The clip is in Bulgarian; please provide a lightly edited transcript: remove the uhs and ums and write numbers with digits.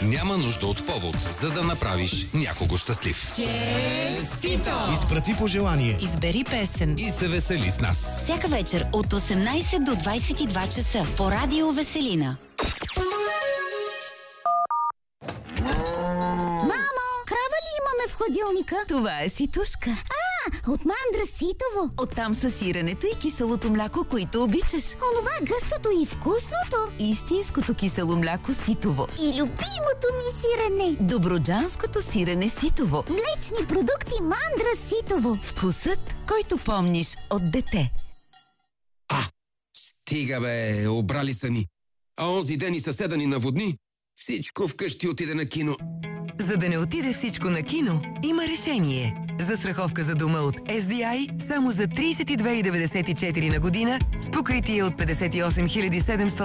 Няма нужда от повод, за да направиш някого щастлив. Честито! Изпрати пожелание. Избери песен. И се весели с нас. Всяка вечер от 18 до 22 часа по Радио Веселина. Мамо, крава ли имаме в хладилника? Това е ситушка. От мандра ситово. Оттам са сиренето и киселото мляко, които обичаш. Онова гъстото и вкусното. Истинското кисело мляко ситово. И любимото ми сирене. Доброджанското сирене ситово. Млечни продукти мандра ситово. Вкусът, който помниш от дете. Стига бе, обрали са ни. А онзи ден и съседа ни наводни. Всичко вкъщи отиде на кино. За да не отиде всичко на кино, има решение. Застраховка за дома от SDI само за 32,94 на година с покритие от 58 700